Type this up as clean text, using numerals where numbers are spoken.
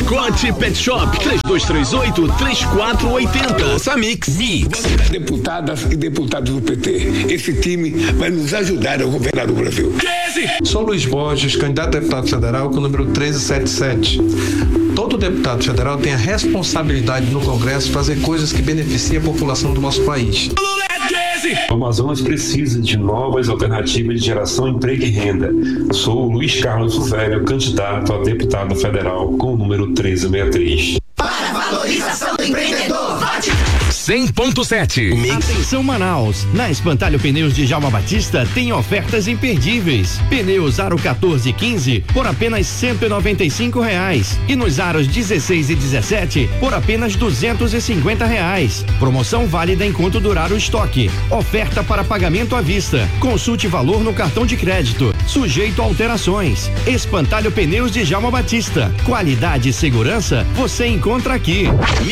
Mascote Pet Shop 3238-3480. Samix. Deputadas e deputados do PT, esse time vai nos ajudar a governar o Brasil. Sou Luiz Borges, candidato a deputado federal com o número 1377. Todo deputado federal tem a responsabilidade no Congresso de fazer coisas que beneficiem a população do nosso país. O Amazonas precisa de novas alternativas de geração, emprego e renda. Sou o Luiz Carlos Velho, candidato a deputado federal com o número 1363. Para a valorização do empreendedor, vote 100.7. Atenção Manaus, na Espantalho Pneus de Djalma Batista tem ofertas imperdíveis. Pneus aro 14 e 15 por apenas R$195 e nos aros 16 e 17 por apenas R$250. Promoção válida enquanto durar o estoque. Oferta para pagamento à vista. Consulte valor no cartão de crédito. Sujeito a alterações. Espantalho Pneus de Djalma Batista. Qualidade e segurança você encontra aqui.